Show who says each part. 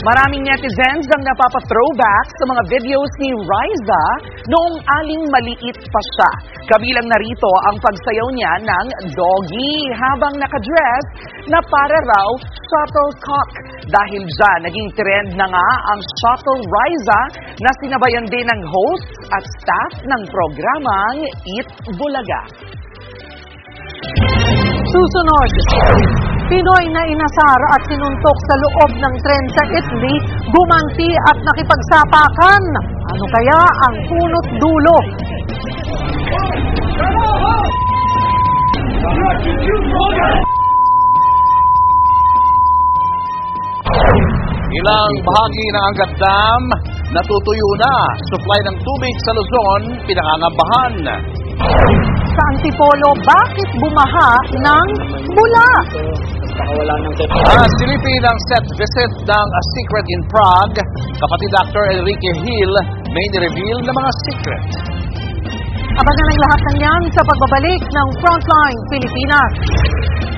Speaker 1: Maraming netizens ang napapa-throwback sa mga videos ni Riza noong aling maliit pa siya. Kabilang narito ang pagsayaw niya ng doggy habang nakadress na para raw shuttlecock. Dahil dyan, naging trend na nga ang Shuttle Riza na sinabayan din ng host at staff ng programang Eat Bulaga.
Speaker 2: Susunod, Pinoy na inasar at sinuntok sa loob ng tren sa Italy, gumanti at nakipagsapakan. Ano kaya ang punot dulo?
Speaker 3: Ilang bahagi ng Angat Dam natutuyo na. Supply ng tubig sa Luzon pinangangambahan.
Speaker 2: Sa Antipolo, bakit bumaha ng bula?
Speaker 3: Silipin ang set visit ng A Secret in Prague. Kapatid Dr. Enrique Hill may nireveal na mga secret.
Speaker 2: Abangan ang lahat ng yan sa pagbabalik ng Frontline Pilipinas.